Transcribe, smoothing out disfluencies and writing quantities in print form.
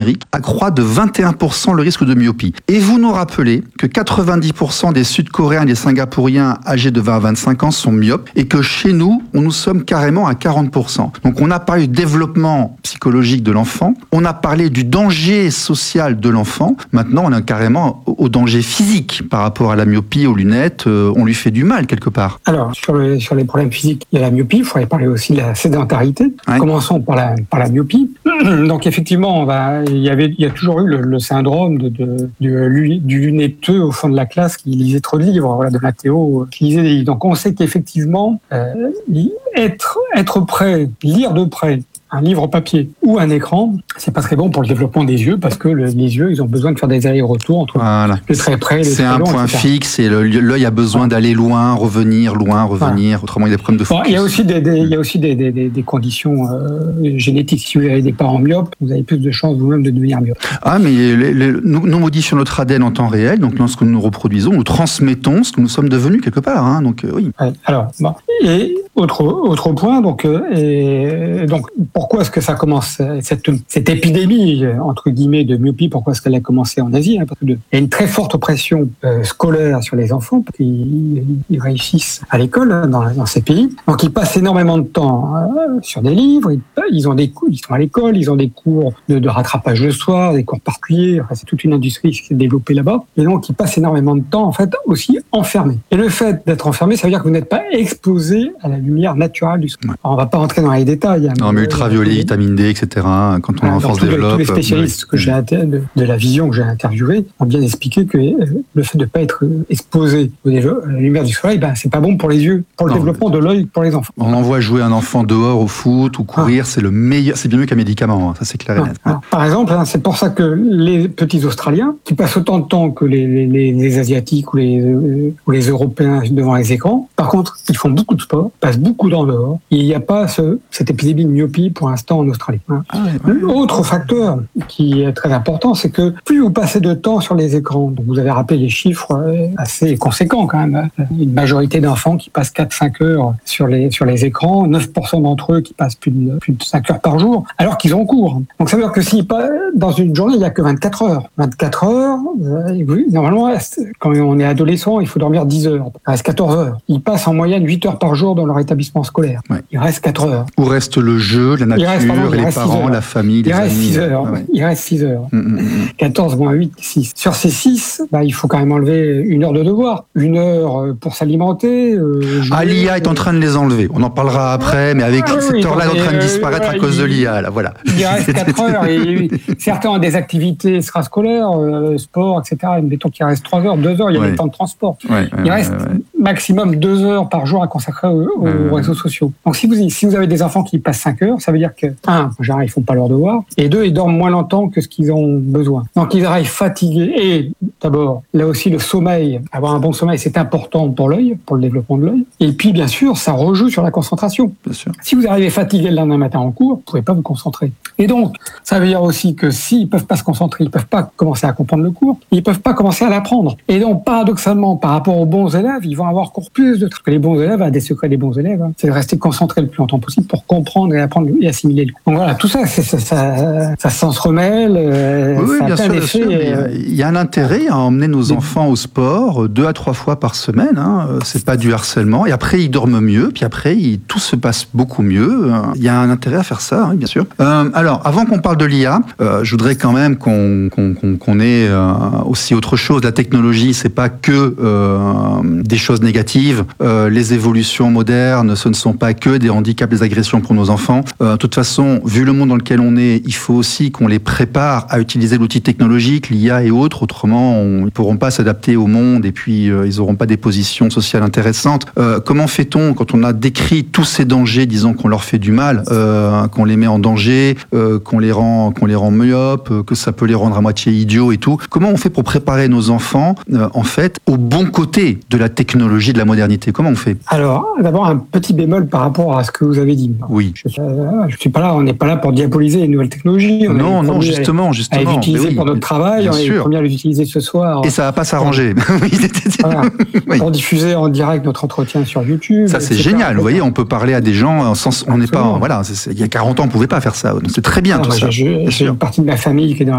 numérique accroît de 21% le risque de myopie. Et vous nous rappelez que 90% des Sud-Coréens et des Singapouriens âgés de 20 à 25 ans sont myopes et que chez nous, nous sommes carrément à 40%. Donc on a parlé du développement psychologique de l'enfant, on a parlé du danger social de l'enfant, maintenant on est carrément au danger physique par rapport à la myopie, aux lunettes, on lui fait du mal quelque part. Alors, sur les problèmes physiques, il y a la myopie, il faudrait parler aussi de la sédentarité. Ouais. Commençons par la myopie. Donc effectivement, il y a toujours eu le syndrome du lunetteux au fond de la classe qui lisait trop de livres, voilà, de Mathéo qui lisait des livres. Donc on sait qu'effectivement, être prêt, lire de près un livre papier ou un écran, c'est pas très bon pour le développement des yeux parce que les yeux, ils ont besoin de faire des allers-retours entre les très près, les c'est très un long, point etc. fixe et l'œil a besoin d'aller loin, revenir, autrement il y a des problèmes de focus. Bon, il y a aussi des conditions génétiques. Si vous avez des parents myopes, vous avez plus de chances vous-même de devenir myope. Ah, mais nous modifions notre ADN en temps réel, donc lorsque nous nous reproduisons, nous transmettons ce que nous sommes devenus quelque part. Hein, donc oui. Ouais, alors, bon. Et autre point, donc pourquoi est-ce que ça commence, cette épidémie, entre guillemets, de myopie, pourquoi est-ce qu'elle a commencé en Asie, hein, parce qu'il y a une très forte pression scolaire sur les enfants, parce qu'ils réussissent à l'école dans ces pays. Donc ils passent énormément de temps sur des livres, ils sont à l'école, ils ont des cours de rattrapage le soir, des cours particuliers, enfin, c'est toute une industrie qui s'est développée là-bas. Et donc ils passent énormément de temps, en fait, aussi enfermés. Et le fait d'être enfermé, ça veut dire que vous n'êtes pas exposé à la lumière naturelle du soleil. Alors, on va pas rentrer dans les détails. Hein, non, mais ultraviolet, vitamine D, etc. Quand ton enfant se développe. Tous les spécialistes de la vision que j'ai interviewés ont bien expliqué que le fait de ne pas être exposé à la lumière du soleil, c'est pas bon pour les yeux, pour le développement de l'œil pour les enfants. On envoie jouer un enfant dehors au foot ou courir, c'est le meilleur, c'est bien mieux qu'un médicament, ça c'est clair et net. Par exemple, c'est pour ça que les petits Australiens, qui passent autant de temps que les Asiatiques ou les Européens devant les écrans, par contre, ils font beaucoup de sport, passent beaucoup temps dehors, et il n'y a pas cette épidémie de myopie pour l'instant en Australie. Autre facteur qui est très important, c'est que plus vous passez de temps sur les écrans, donc vous avez rappelé les chiffres assez conséquents quand même, une majorité d'enfants qui passent 4-5 heures sur les écrans, 9% d'entre eux qui passent plus de 5 heures par jour, alors qu'ils ont cours. Donc ça veut dire que si dans une journée, il n'y a que 24 heures. 24 heures, normalement, quand on est adolescent, il faut dormir 10 heures. Il reste 14 heures. Ils passent en moyenne 8 heures par jour dans leur établissement scolaire. Ouais. Il reste 4 heures. Où reste le jeu, la nature, les parents, la famille, les amis. Il reste 6 heures. Ouais. Il reste 6 heures. 14 moins 8, 6. Sur ces 6, il faut quand même enlever 1 heure de devoir. 1 heure pour s'alimenter. L'IA est en train de les enlever. On en parlera après, mais avec cette heure-là est en train de disparaître à cause de l'IA. Là, voilà. Il reste 4 heures. Et certains ont des activités extrascolaires, sport, etc. Mettons qu'il reste 3 heures, 2 heures, il y a des temps de transport. Il reste maximum 2 heures par jour à consacrer aux réseaux sociaux. Donc si vous avez des enfants qui passent 5 heures, ça veut dire que, 1, en général, ils font pas leur devoir, et 2, ils dorment moins longtemps que ce qu'ils ont besoin. Donc ils arrivent fatigués. Et d'abord, là aussi, le sommeil, avoir un bon sommeil, c'est important pour l'œil, pour le développement de l'œil. Et puis, bien sûr, ça rejoue sur la concentration. Bien sûr. Si vous arrivez fatigué le lendemain matin en cours, vous pouvez pas vous concentrer. Et donc, ça veut dire aussi que s'ils peuvent pas se concentrer, ils peuvent pas commencer à comprendre le cours, ils peuvent pas commencer à l'apprendre. Et donc, paradoxalement, par rapport aux bons élèves, ils vont avoir encore plus de trucs. Les bons élèves, un des secrets des bons élèves, c'est de rester concentré le plus longtemps possible pour comprendre et apprendre et assimiler le cours. Donc voilà, tout ça, ça se remêle. Oui, bien sûr. Il y a un intérêt à emmener nos enfants au sport 2 à 3 fois par semaine. C'est pas du harcèlement. Et après, ils dorment mieux. Puis après, tout se passe beaucoup mieux. Il y a un intérêt à faire ça, bien sûr. Alors, avant qu'on parle de l'IA, je voudrais quand même qu'on ait aussi autre chose. La technologie, c'est pas que des choses négatives. Les évolutions modernes, ce ne sont pas que des handicaps, des agressions pour nos enfants. De toute façon, vu le monde dans lequel on est, il faut aussi qu'on les prépare à utiliser l'outil technologique, l'IA et autres. Autrement, ils ne pourront pas s'adapter au monde et puis ils n'auront pas des positions sociales intéressantes. Comment fait-on quand on a décrit tous ces dangers, disons qu'on leur fait du mal, qu'on les met en danger, qu'on les rend myopes, que ça peut les rendre à moitié idiots et tout. Comment on fait pour préparer nos enfants, en fait, au bon côté de la technologie, de la modernité? Comment on fait? Alors, d'abord, un petit bémol par rapport à ce que vous avez dit. Oui. Je suis pas là, on n'est pas là pour diaboliser les nouvelles technologies. Non, justement. À les utiliser pour notre travail, on est les premiers à les utiliser ce soir. Et ça va pas s'arranger. Voilà. Pour diffuser en direct notre entretien sur YouTube. Ça, c'est génial. Vous voyez, on peut parler à des gens sans, on n'est pas, voilà, il y a 40 ans, on pouvait pas faire ça. Donc, c'est très bien tout ça. J'ai une partie de ma famille qui est dans